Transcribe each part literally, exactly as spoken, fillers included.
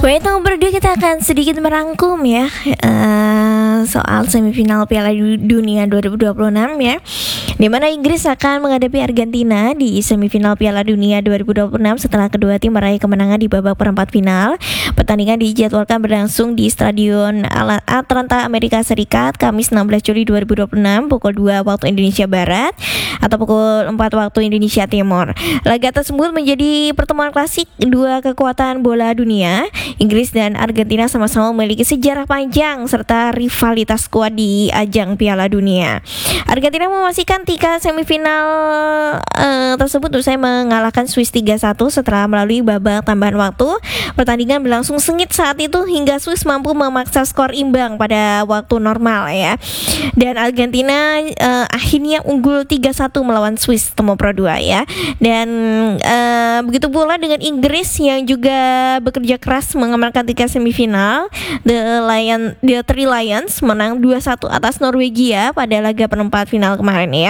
Baik, tahun berdua kita akan sedikit merangkum ya uh, soal semifinal Piala Dunia dua ribu dua puluh enam ya, di mana Inggris akan menghadapi Argentina di semifinal Piala Dunia dua ribu dua puluh enam setelah kedua tim meraih kemenangan di babak perempat final. Pertandingan dijadwalkan berlangsung di Stadion Atlanta, Amerika Serikat, Kamis enam belas Juli dua ribu dua puluh enam pukul dua waktu Indonesia Barat atau pukul empat waktu Indonesia Timur. Laga tersebut menjadi pertemuan klasik dua kekuatan bola dunia. Inggris dan Argentina sama-sama memiliki sejarah panjang serta rivalitas kuat di ajang Piala Dunia. Argentina memastikan tiga semifinal uh, tersebut usai mengalahkan Swiss tiga satu setelah melalui babak tambahan waktu. Pertandingan berlangsung sengit saat itu hingga Swiss mampu memaksa skor imbang pada waktu normal ya. Dan Argentina uh, akhirnya unggul tiga satu melawan Swiss Temo Pro dua ya. Dan uh, begitu pula dengan Inggris yang juga bekerja keras mengamankan tiga semifinal. The Lion, The Three Lions menang dua satu atas Norwegia pada laga perempat final kemarin ya.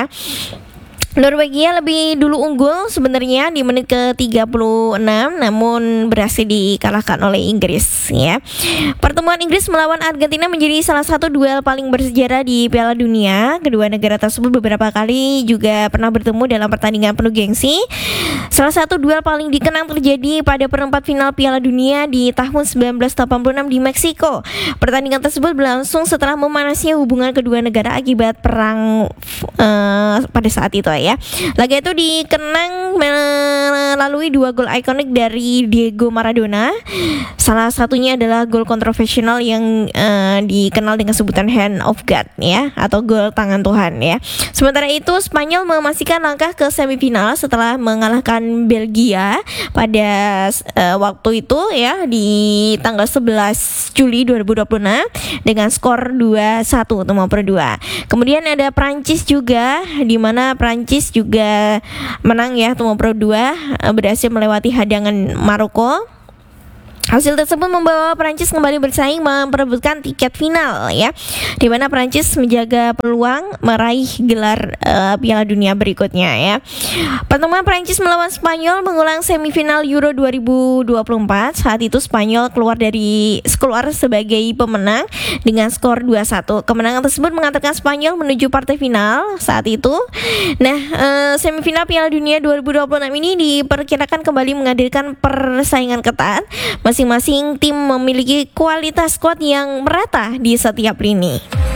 Norwegia lebih dulu unggul sebenarnya di menit ke tiga puluh enam, namun berhasil dikalahkan oleh Inggris ya. Pertemuan Inggris melawan Argentina menjadi salah satu duel paling bersejarah di Piala Dunia. Kedua negara tersebut beberapa kali juga pernah bertemu dalam pertandingan penuh gengsi. Salah satu duel paling dikenang terjadi pada perempat final Piala Dunia di tahun sembilan belas delapan puluh enam di Meksiko. Pertandingan tersebut berlangsung setelah memanasnya hubungan kedua negara akibat perang uh, pada saat itu ya. Laga itu dikenang melalui dua gol ikonik dari Diego Maradona. Salah satunya adalah gol kontroversial yang uh, dikenal dengan sebutan Hand of God ya, atau gol tangan Tuhan ya. Sementara itu Spanyol memastikan langkah ke semifinal setelah mengalahkan Belgia pada uh, waktu itu ya di tanggal sebelas Juli dua ribu dua puluh enam dengan skor dua satu Temo Pro dua. Kemudian ada Prancis juga, di mana Prancis juga menang ya Temo Pro dua, berhasil melewati hadangan Maroko. Hasil tersebut membawa Prancis kembali bersaing memperebutkan tiket final ya, di mana Prancis menjaga peluang meraih gelar uh, Piala Dunia berikutnya ya. Pertemuan Prancis melawan Spanyol mengulang semifinal Euro dua ribu dua puluh empat. Saat itu Spanyol keluar dari keluar sebagai pemenang dengan skor dua satu. Kemenangan tersebut mengantarkan Spanyol menuju partai final saat itu. Nah, uh, semifinal Piala Dunia dua ribu dua puluh enam ini diperkirakan kembali menghadirkan persaingan ketat. Masing-masing tim memiliki kualitas squad yang merata di setiap lini.